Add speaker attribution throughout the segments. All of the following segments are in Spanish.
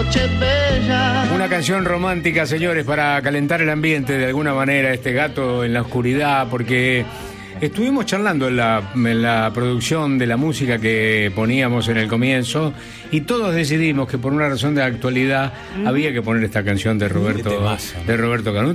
Speaker 1: noche bella.
Speaker 2: Una canción romántica, señores, para calentar el ambiente de alguna manera, este gato en la oscuridad, porque estuvimos charlando en la producción de la música que poníamos en el comienzo y todos decidimos que por una razón de actualidad había que poner esta canción de Roberto Carlos,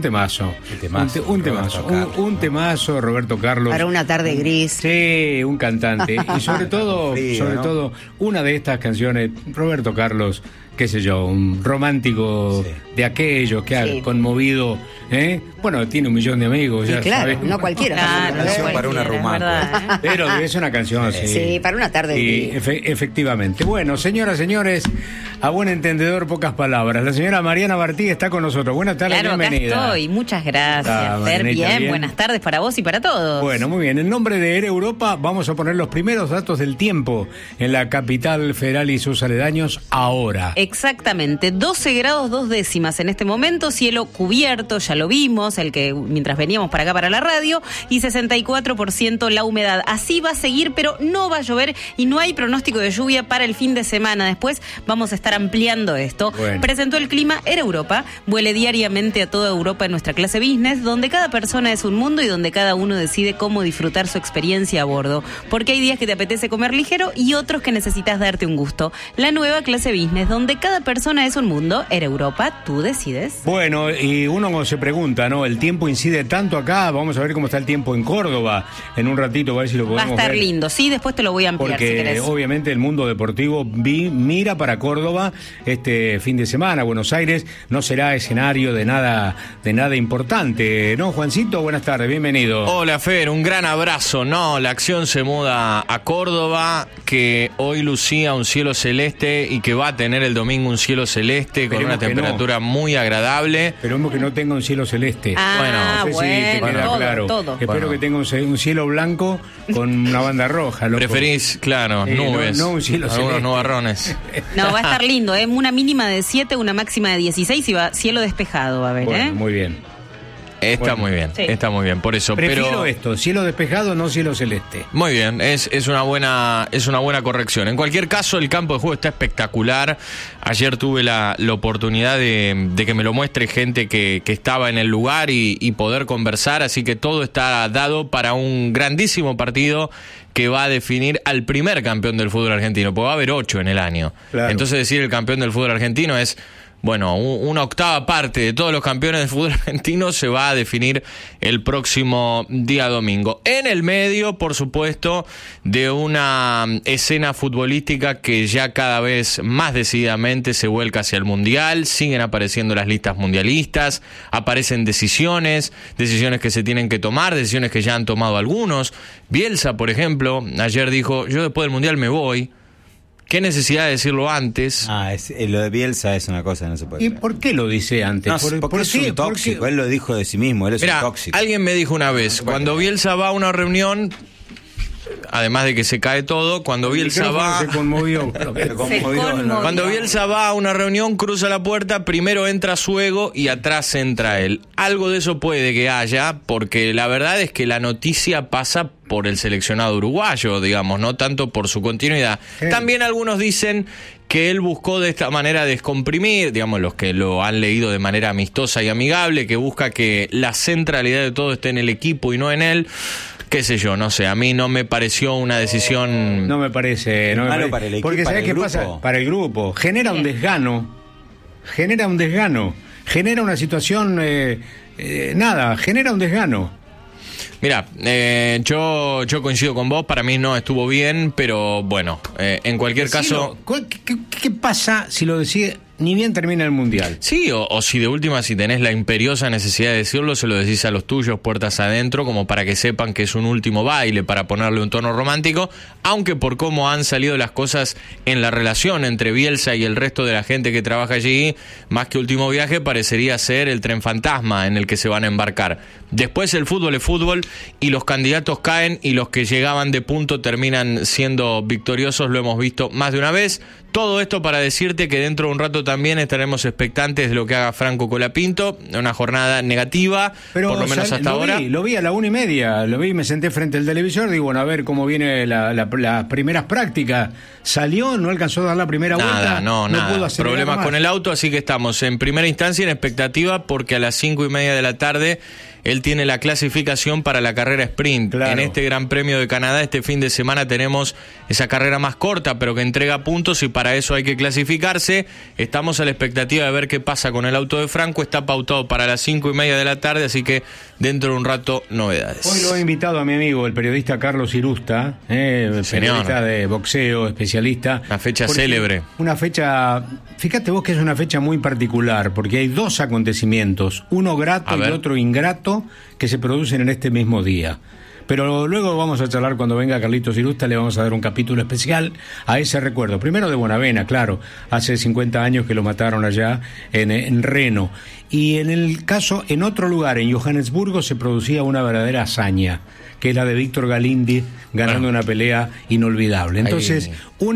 Speaker 2: un temazo, Roberto Carlos.
Speaker 3: Para una tarde gris.
Speaker 2: Sí, un cantante. Y sobre todo, una de estas canciones, Roberto Carlos, qué sé yo, un romántico de aquellos que ha conmovido, bueno, tiene 1 millón de amigos, ya
Speaker 3: claro,
Speaker 2: sabes.
Speaker 3: no cualquiera.
Speaker 4: Claro,
Speaker 3: canción
Speaker 4: para una romántica.
Speaker 2: Pero es una canción, sí.
Speaker 3: Sí, para una tarde.
Speaker 2: Y efectivamente. Bueno, señoras, señores, a buen entendedor, pocas palabras. La señora Mariana Bartí está con nosotros. Buenas tardes, bienvenida.
Speaker 5: Acá estoy, muchas gracias. Fer, bien, buenas tardes para vos y para todos.
Speaker 2: Bueno, muy bien. En nombre de Air Europa vamos a poner los primeros datos del tiempo en la capital federal y sus aledaños ahora.
Speaker 5: Exactamente, 12 grados 2 décimas en este momento, cielo cubierto, ya lo vimos, el que mientras veníamos para acá para la radio, y 64% la humedad. Así va a seguir, pero no va a llover y no hay pronóstico de lluvia para el fin de semana. Después vamos a estar ampliando esto.
Speaker 2: Bueno.
Speaker 5: Presentó el clima Air Europa, vuele diariamente a toda Europa en nuestra clase business, donde cada persona es un mundo y donde cada uno decide cómo disfrutar su experiencia a bordo. Porque hay días que te apetece comer ligero y otros que necesitas darte un gusto. La nueva clase business, donde cada persona es un mundo. Air Europa, tú decides.
Speaker 2: Bueno, y uno se pregunta, ¿no? ¿El tiempo incide tanto acá? Vamos a ver cómo está el tiempo en Córdoba en un ratito, a ver si lo podemos ver.
Speaker 5: Va a estar lindo, sí, después te lo voy a ampliar si querés.
Speaker 2: Porque obviamente el mundo deportivo mira para Córdoba este fin de semana. Buenos Aires no será escenario de nada importante, ¿no, Juancito? Buenas tardes, bienvenido.
Speaker 4: Hola, Fer, un gran abrazo. No, la acción se muda a Córdoba, que hoy lucía un cielo celeste y que va a tener el domingo un cielo celeste con una temperatura muy agradable.
Speaker 2: Esperemos que no tenga un cielo celeste.
Speaker 5: Ah,
Speaker 2: no sé si te queda
Speaker 5: todo,
Speaker 2: claro.
Speaker 5: todo.
Speaker 2: Espero que tenga un cielo blanco con una banda roja. Loco.
Speaker 4: Preferís, claro, nubes.
Speaker 2: No un cielo celeste.
Speaker 4: Algunos nubarrones.
Speaker 5: No, va a estar lindo, una mínima de 7, una máxima de 16 y va cielo despejado, va a haber,
Speaker 2: Bueno, muy bien.
Speaker 4: Está muy bien,
Speaker 5: sí.
Speaker 4: Está muy bien, por eso.
Speaker 2: Prefiero esto, cielo despejado, no cielo celeste.
Speaker 4: Muy bien, es una buena corrección. En cualquier caso, el campo de juego está espectacular. Ayer tuve la oportunidad de que me lo muestre gente que estaba en el lugar y poder conversar, así que todo está dado para un grandísimo partido que va a definir al primer campeón del fútbol argentino, porque va a haber 8 en el año.
Speaker 2: Claro.
Speaker 4: Entonces decir el campeón del fútbol argentino es... Bueno, una octava parte de todos los campeones del fútbol argentino se va a definir el próximo día domingo. En el medio, por supuesto, de una escena futbolística que ya cada vez más decididamente se vuelca hacia el Mundial. Siguen apareciendo las listas mundialistas, aparecen decisiones que se tienen que tomar, decisiones que ya han tomado algunos. Bielsa, por ejemplo, ayer dijo, yo después del Mundial me voy. ¿Qué necesidad de decirlo antes?
Speaker 6: Lo de Bielsa es una cosa que no se puede
Speaker 2: ¿Y
Speaker 6: creer.
Speaker 2: por qué lo dice antes?
Speaker 6: No, porque es un tóxico, él lo dijo de sí mismo, él es un tóxico.
Speaker 4: Alguien me dijo una vez, cuando Bielsa va a una reunión, además de que se cae todo, cuando Bielsa va...
Speaker 2: Se conmovió.
Speaker 4: Cuando Bielsa va a una reunión, cruza la puerta, primero entra su ego y atrás entra él. Algo de eso puede que haya, porque la verdad es que la noticia pasa por el seleccionado uruguayo, digamos, no tanto por su continuidad.
Speaker 2: Sí.
Speaker 4: También algunos dicen que él buscó de esta manera descomprimir, digamos, los que lo han leído de manera amistosa y amigable, que busca que la centralidad de todo esté en el equipo y no en él. Qué sé yo, no sé, a mí no me pareció una decisión...
Speaker 2: No me parece.
Speaker 6: Malo para el equipo,
Speaker 2: porque
Speaker 6: para
Speaker 2: ¿sabes
Speaker 6: el
Speaker 2: qué
Speaker 6: grupo?
Speaker 2: pasa? Para el grupo. Genera un desgano. Genera una situación... genera un desgano.
Speaker 4: Mira, yo coincido con vos, para mí no estuvo bien, pero bueno, en cualquier caso...
Speaker 2: ¿Qué pasa si lo decide ni bien termina el Mundial?
Speaker 4: Sí, o si de última, si tenés la imperiosa necesidad de decirlo, se lo decís a los tuyos, puertas adentro, como para que sepan que es un último baile, para ponerle un tono romántico, aunque por cómo han salido las cosas en la relación entre Bielsa y el resto de la gente que trabaja allí, más que último viaje, parecería ser el tren fantasma en el que se van a embarcar. Después el fútbol es fútbol y los candidatos caen y los que llegaban de punto terminan siendo victoriosos, lo hemos visto más de una vez. Todo esto para decirte que dentro de un rato también estaremos expectantes de lo que haga Franco Colapinto, una jornada negativa,
Speaker 2: pero
Speaker 4: por lo menos hasta ahora.
Speaker 2: Lo vi a la 1:30, me senté frente al televisor, digo, bueno, a ver cómo viene las primeras prácticas. ¿Salió? ¿No alcanzó a dar la primera vuelta?
Speaker 4: No pudo hacer problemas con el auto, así que estamos en primera instancia en expectativa porque a las 5:30 de la tarde él tiene la clasificación para la carrera sprint. Claro. En este Gran Premio de Canadá este fin de semana tenemos esa carrera más corta, pero que entrega puntos y para eso hay que clasificarse. Estamos a la expectativa de ver qué pasa con el auto de Franco. Está pautado para las 5:30 de la tarde, así que dentro de un rato novedades.
Speaker 2: Hoy lo he invitado a mi amigo, el periodista Carlos Irusta, periodista de boxeo, especialista.
Speaker 4: Una fecha célebre.
Speaker 2: Una fecha, fíjate vos que es una fecha muy particular, porque hay dos acontecimientos, uno grato y otro ingrato, que se producen en este mismo día. Pero luego vamos a charlar cuando venga Carlitos Irusta, le vamos a dar un capítulo especial a ese recuerdo. Primero de Bonavena, claro, hace 50 años que lo mataron allá en Reno. Y en el caso, en otro lugar, en Johannesburgo, se producía una verdadera hazaña, que es la de Víctor Galindi ganando una pelea inolvidable. Entonces,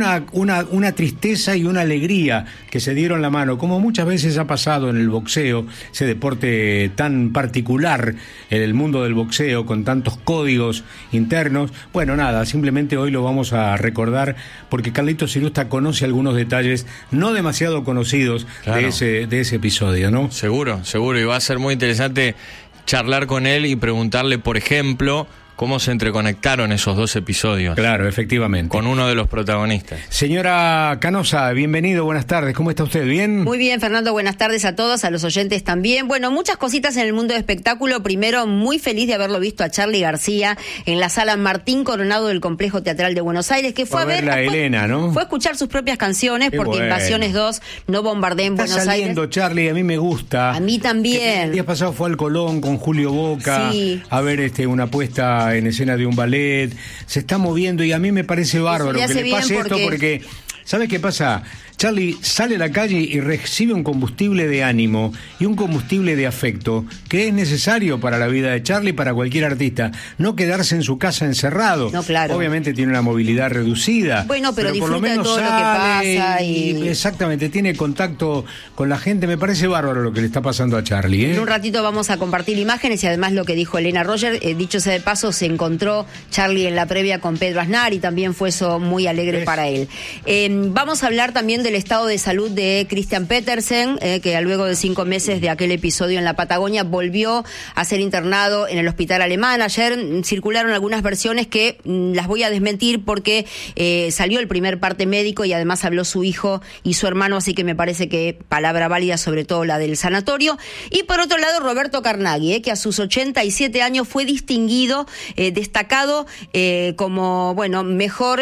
Speaker 2: una tristeza y una alegría que se dieron la mano, como muchas veces ha pasado en el boxeo, ese deporte tan particular en el mundo del boxeo, con tantos códigos internos. Bueno, nada, simplemente hoy lo vamos a recordar porque Carlitos Irusta conoce algunos detalles no demasiado conocidos de ese episodio, ¿no?
Speaker 4: Seguro, y va a ser muy interesante charlar con él y preguntarle, por ejemplo, cómo se entreconectaron esos dos episodios.
Speaker 2: Claro, efectivamente.
Speaker 4: Con uno de los protagonistas.
Speaker 2: Señora Canosa, bienvenido, buenas tardes. ¿Cómo está usted? ¿Bien?
Speaker 1: Muy bien, Fernando, buenas tardes a todos, a los oyentes también. Bueno, muchas cositas en el mundo de espectáculo. Primero, muy feliz de haberlo visto a Charly García en la sala Martín Coronado del Complejo Teatral de Buenos Aires, que fue a ver
Speaker 2: a Elena, ¿no?
Speaker 1: Fue a escuchar sus propias canciones, porque bueno. Invasiones 2 no bombardea en Buenos Aires.
Speaker 2: Está saliendo Charly, a mí me gusta.
Speaker 1: A mí también.
Speaker 2: El día pasado fue al Colón con Julio Boca, a ver una puesta en escena de un ballet. Se está moviendo y a mí me parece bárbaro que le pase esto porque ¿sabes qué pasa? Charly sale a la calle y recibe un combustible de ánimo y un combustible de afecto que es necesario para la vida de Charly, para cualquier artista. No quedarse en su casa encerrado.
Speaker 1: No, claro.
Speaker 2: Obviamente tiene una movilidad reducida.
Speaker 1: Bueno, pero
Speaker 2: por lo menos
Speaker 1: de todo
Speaker 2: sale
Speaker 1: lo que pasa. Y
Speaker 2: exactamente, tiene contacto con la gente. Me parece bárbaro lo que le está pasando a Charly.
Speaker 1: En un ratito vamos a compartir imágenes y además lo que dijo Elena Roger. Dicho sea de paso, se encontró Charly en la previa con Pedro Aznar y también fue eso muy alegre para él. Vamos a hablar también del estado de salud de Christian Petersen, que luego de 5 meses de aquel episodio en la Patagonia volvió a ser internado en el hospital alemán. Ayer circularon algunas versiones que las voy a desmentir porque salió el primer parte médico y además habló su hijo y su hermano, así que me parece que palabra válida, sobre todo la del sanatorio. Y por otro lado, Roberto Carnaghi, que a sus 87 años fue distinguido, destacado como mejor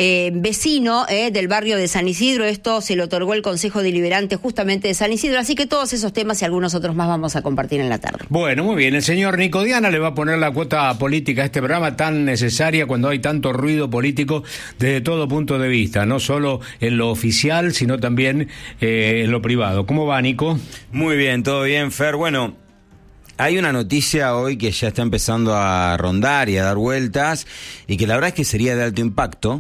Speaker 1: vecino del barrio de San Isidro. Esto se lo otorgó el Consejo Deliberante justamente de San Isidro, así que todos esos temas y algunos otros más vamos a compartir en la tarde.
Speaker 2: Bueno, muy bien, el señor Nico Diana le va a poner la cuota política a este programa tan necesaria cuando hay tanto ruido político desde todo punto de vista, no solo en lo oficial, sino también en lo privado. ¿Cómo va, Nico?
Speaker 6: Muy bien, todo bien, Fer. Bueno, hay una noticia hoy que ya está empezando a rondar y a dar vueltas y que la verdad es que sería de alto impacto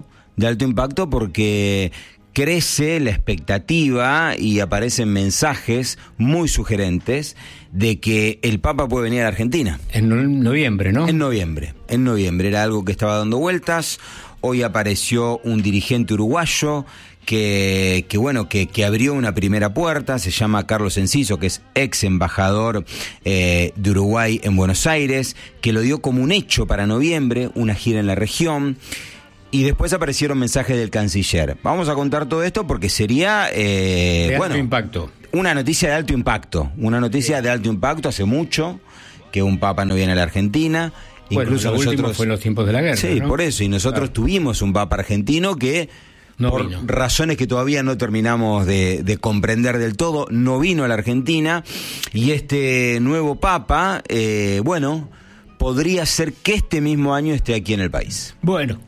Speaker 6: porque crece la expectativa y aparecen mensajes muy sugerentes de que el Papa puede venir a la Argentina.
Speaker 2: En noviembre, ¿no?
Speaker 6: En noviembre. Era algo que estaba dando vueltas. Hoy apareció un dirigente uruguayo que abrió una primera puerta. Se llama Carlos Enciso, que es ex embajador de Uruguay en Buenos Aires, que lo dio como un hecho para noviembre, una gira en la región. Y después aparecieron mensajes del canciller. Vamos a contar todo esto porque sería
Speaker 2: de alto impacto.
Speaker 6: Una noticia de alto impacto. Hace mucho que un papa no viene a la Argentina.
Speaker 2: Bueno, incluso lo último fue en los tiempos de la guerra.
Speaker 6: Sí,
Speaker 2: ¿no?
Speaker 6: Por eso. Y nosotros tuvimos un papa argentino que, por razones que todavía no terminamos de comprender del todo, no vino a la Argentina. Y este nuevo papa, podría ser que este mismo año esté aquí en el país.
Speaker 2: Bueno,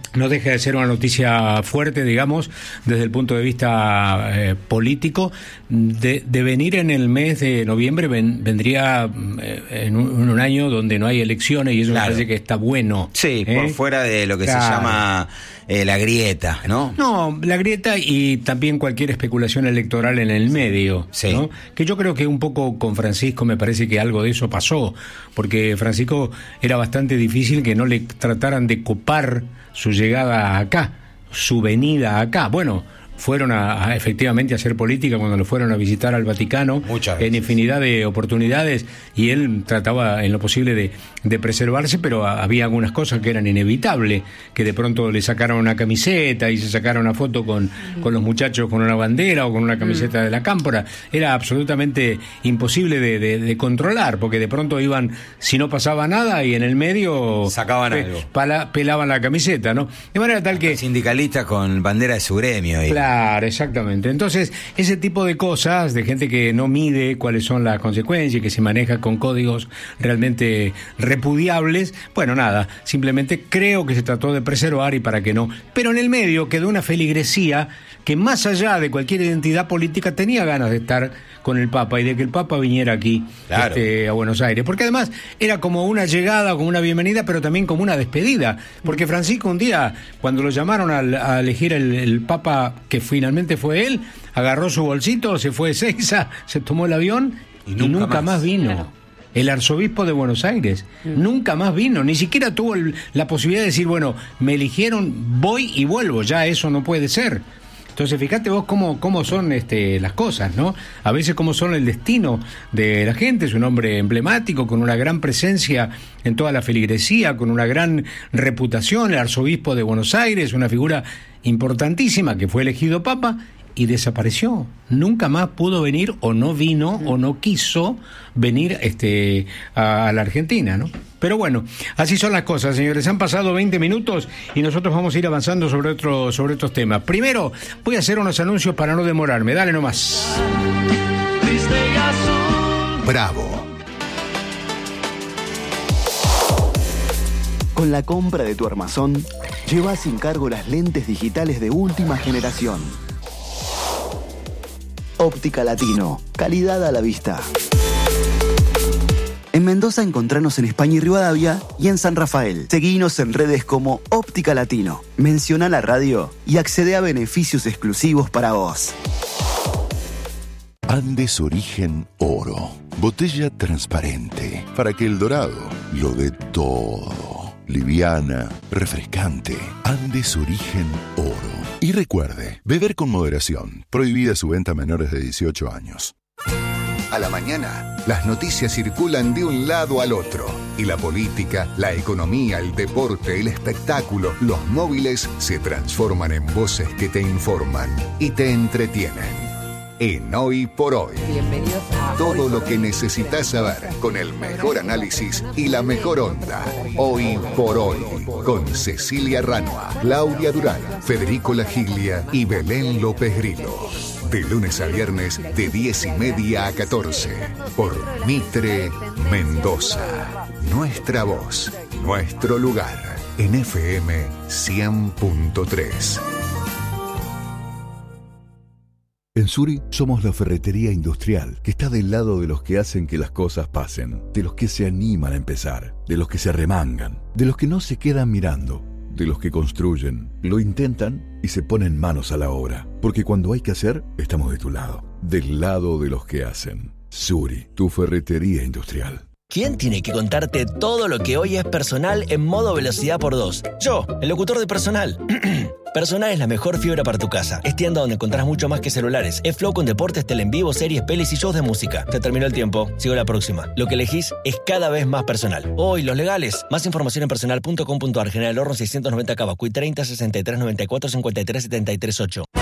Speaker 2: no deja de ser una noticia fuerte, digamos, desde el punto de vista político. De venir en el mes de noviembre, vendría en un año donde no hay elecciones, y eso me parece que está bueno.
Speaker 6: Sí, por fuera de lo que se llama la grieta, ¿no?
Speaker 2: No, la grieta y también cualquier especulación electoral en el medio,
Speaker 6: sí.
Speaker 2: ¿no? Que yo creo que un poco con Francisco me parece que algo de eso pasó, porque Francisco era bastante difícil que no le trataran de copar su llegada acá, su venida acá. Bueno, fueron efectivamente a hacer política cuando lo fueron a visitar al Vaticano en infinidad de oportunidades, y él trataba en lo posible de preservarse, pero había algunas cosas que eran inevitables, que de pronto le sacaron una camiseta y se sacaron una foto con los muchachos con una bandera o con una camiseta de la Cámpora. Era absolutamente imposible de controlar, porque de pronto iban, si no pasaba nada, y en el medio
Speaker 6: sacaban algo,
Speaker 2: pelaban la camiseta, ¿no? De manera tal que
Speaker 6: sindicalistas con bandera de su gremio ahí.
Speaker 2: Claro, exactamente. Entonces, ese tipo de cosas, de gente que no mide cuáles son las consecuencias, que se maneja con códigos realmente repudiables, bueno, nada, simplemente creo que se trató de preservar y para que no. Pero en el medio quedó una feligresía que, más allá de cualquier identidad política, tenía ganas de estar con el Papa y de que el Papa viniera aquí, claro, a Buenos Aires, porque además era como una llegada, como una bienvenida, pero también como una despedida, porque Francisco un día, cuando lo llamaron a elegir el Papa, que finalmente fue él, agarró su bolsito, se fue de Seiza, se tomó el avión y nunca más vino. Claro. El arzobispo de Buenos Aires nunca más vino, ni siquiera tuvo la posibilidad de decir, bueno, me eligieron, voy y vuelvo, ya eso no puede ser. Entonces, fíjate vos cómo son las cosas, ¿no? A veces cómo son el destino de la gente. Es un hombre emblemático, con una gran presencia en toda la feligresía, con una gran reputación, el arzobispo de Buenos Aires, una figura importantísima que fue elegido papa y desapareció. Nunca más pudo venir, o no vino, o no quiso venir a la Argentina, ¿no? Pero bueno, así son las cosas, señores. Han pasado 20 minutos y nosotros vamos a ir avanzando sobre otros temas. Primero, voy a hacer unos anuncios para no demorarme. Dale nomás.
Speaker 3: Bravo. Con la compra de tu armazón, lleva sin cargo las lentes digitales de última generación. Óptica Latino, calidad a la vista. En Mendoza encontranos en España y Rivadavia y en San Rafael. Seguinos en redes como Óptica Latino. Menciona la radio y accede a beneficios exclusivos para vos.
Speaker 7: Andes Origen Oro. Botella transparente para que el dorado lo dé todo. Liviana, refrescante. Andes Origen Oro. Y recuerde, beber con moderación. Prohibida su venta a menores de 18 años.
Speaker 8: A la mañana, las noticias circulan de un lado al otro. Y la política, la economía, el deporte, el espectáculo, los móviles se transforman en voces que te informan y te entretienen. En Hoy por Hoy.
Speaker 1: Bienvenidos a
Speaker 8: todo lo que necesitas saber, con el mejor análisis y la mejor onda. Hoy por Hoy, con Cecilia Ranua, Claudia Durán, Federico Lagiglia y Belén López Grillo. De lunes a viernes, de 10:30 a 14, por Mitre Mendoza. Nuestra voz, nuestro lugar, en FM 100.3.
Speaker 7: En Suri somos la ferretería industrial que está del lado de los que hacen que las cosas pasen, de los que se animan a empezar, de los que se remangan, de los que no se quedan mirando, de los que construyen, lo intentan y se ponen manos a la obra. Porque cuando hay que hacer, estamos de tu lado, del lado de los que hacen. Suri, tu ferretería industrial.
Speaker 9: ¿Quién tiene que contarte todo lo que hoy es Personal en modo velocidad por 2? Yo, el locutor de Personal. Personal es la mejor fibra para tu casa. Es tienda donde encontrás mucho más que celulares. Es Flow con deportes, tele en vivo, series, pelis y shows de música. Se terminó el tiempo. Sigo la próxima. Lo que elegís es cada vez más Personal. Hoy, los legales. Más información en personal.com.ar. General Horno 690 Cava. Cuy 30 63 94 53 73 8.